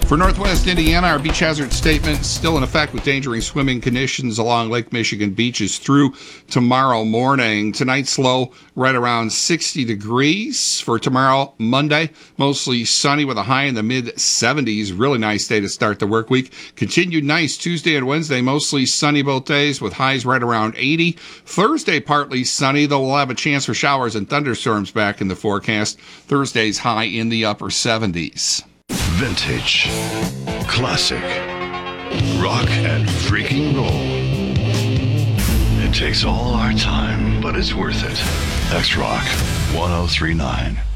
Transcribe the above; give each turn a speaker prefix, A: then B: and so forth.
A: For Northwest Indiana, our beach hazard statement still in effect with endangering swimming conditions along Lake Michigan beaches through tomorrow morning. Tonight's low right around 60 degrees. For tomorrow, Monday, mostly sunny with a high in the mid-70s. Really nice day to start the work week. Continued nice Tuesday and Wednesday, mostly sunny both days with highs right around 80. Thursday, partly sunny, though we'll have a chance for showers and thunderstorms back in the forecast. Thursday's high in the upper 70s.
B: Vintage, classic, rock and freaking roll. It takes all our time, but it's worth it. X-Rock 1039.